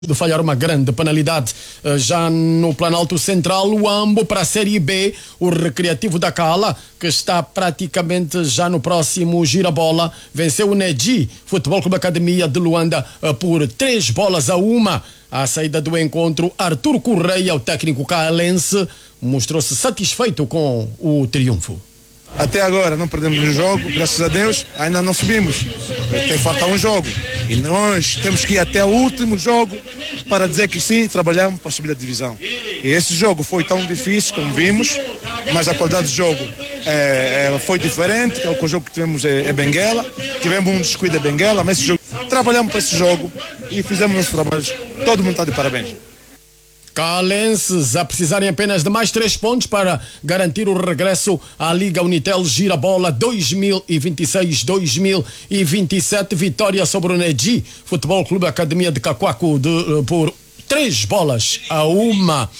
de falhar uma grande penalidade. Já no Planalto Central, o Ambo para a Série B, o Recreativo da Cala, que está praticamente já no próximo girabola, venceu o Neji, Futebol Clube Academia de Luanda, por 3-1. À saída do encontro, Arthur Correia, o técnico calense, mostrou-se satisfeito com o triunfo. Até agora não perdemos um jogo, graças a Deus, ainda não subimos. Tem falta um jogo. E nós temos que ir até o último jogo para dizer que sim, trabalhamos para subir a divisão. E esse jogo foi tão difícil como vimos, mas a qualidade do jogo foi diferente. O jogo que tivemos é Benguela, tivemos um descuido de Benguela, mas esse jogo, trabalhamos para esse jogo e fizemos nossos trabalhos. Todo mundo está de parabéns. Calenses a precisarem apenas de mais 3 pontos para garantir o regresso à Liga Unitel Girabola 2026-2027. Vitória sobre o Neji, Futebol Clube Academia de Cacoaco, por 3-1.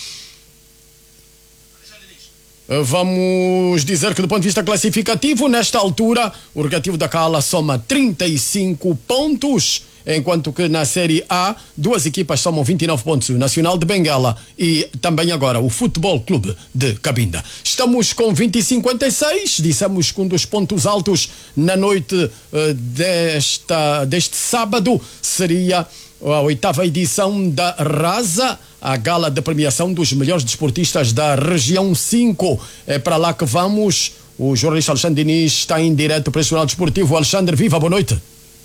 Vamos dizer que do ponto de vista classificativo, nesta altura, o Recreativo da Cala soma 35 pontos, enquanto que na Série A, duas equipas somam 29 pontos, o Nacional de Benguela e também agora o Futebol Clube de Cabinda. Estamos com 20-56, dissemos que um dos pontos altos na noite deste sábado seria a 8ª edição da RASA, a gala de premiação dos melhores desportistas da região 5. É para lá que vamos. O jornalista Alexandre Diniz está em direto para o Jornal Desportivo. Alexandre, viva, boa noite.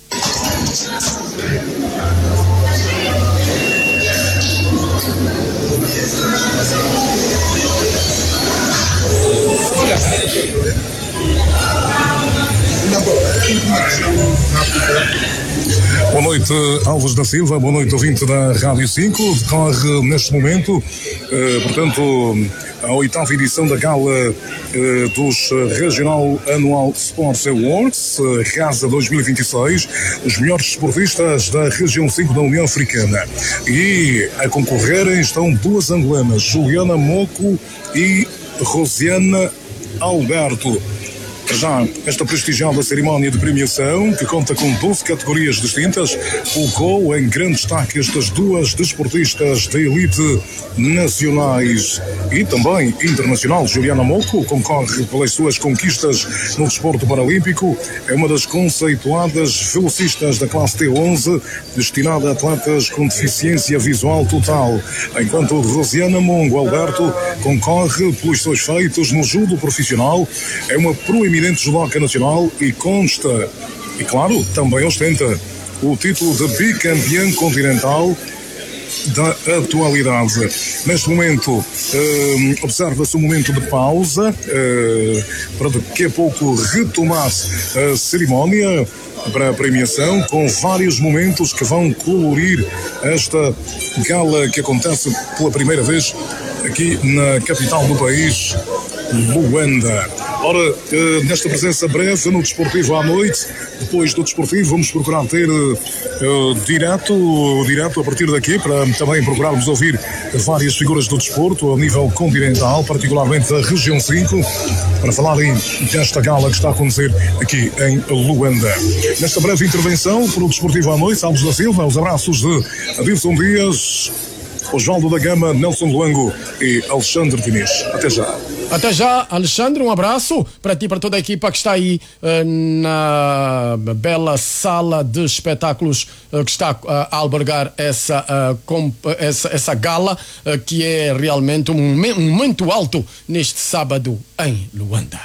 Boa noite, Alves da Silva, boa noite, ouvinte da Rádio 5. Decorre neste momento, portanto, a 8ª edição da gala dos Regional Annual Sports Awards, RASA 2026, os melhores desportistas da região 5 da União Africana. E a concorrerem estão duas angolanas, Juliana Moco e Rosiana Alberto. Já esta prestigiada cerimónia de premiação, que conta com 12 categorias distintas, colocou em grande destaque estas duas desportistas de elite nacionais e também internacional. Juliana Moco concorre pelas suas conquistas no desporto paralímpico, é uma das conceituadas velocistas da classe T11, destinada a atletas com deficiência visual total, enquanto Rosiana Mongo Alberto concorre pelos seus feitos no judo profissional, é uma proeminente judoca nacional e consta, e claro, também ostenta o título de bicampeã continental da atualidade. Neste momento observa-se um momento de pausa para daqui a pouco retomar a cerimónia para a premiação, com vários momentos que vão colorir esta gala que acontece pela primeira vez aqui na capital do país, Luanda. Ora, nesta presença breve no Desportivo à noite, depois do Desportivo vamos procurar ter direto a partir daqui, para também procurarmos ouvir várias figuras do desporto a nível continental, particularmente da região 5, para falarem desta gala que está a acontecer aqui em Luanda. Nesta breve intervenção para o Desportivo à noite, Alves da Silva, os abraços de Adilson Dias, Osvaldo da Gama, Nelson Lango e Alexandre Diniz. Até já. Até já, Alexandre, um abraço para ti e para toda a equipa que está aí na bela sala de espetáculos que está a albergar essa gala, que é realmente um momento alto neste sábado em Luanda.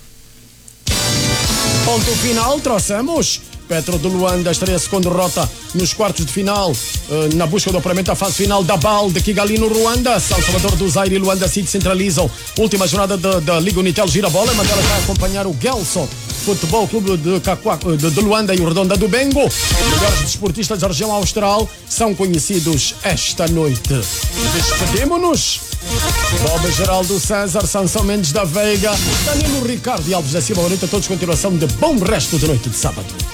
Ponto final, trouxemos. Petro de Luanda estreia-se com derrota nos quartos de final, na busca do apuramento à fase final da BAL de Kigali no Ruanda. Salvador do Zaire e Luanda City centralizam. Última jornada da Liga Unitel Girabola. Mandela vai acompanhar o Gelson, Futebol Clube de Luanda e o Redonda do Bengo. Os melhores desportistas da região austral são conhecidos esta noite. Despedimos-nos. Bob Geraldo César, Sansão Mendes da Veiga, Danilo Ricardo e Alves da Silva. Boa noite a todos. Continuação de bom resto de noite de sábado.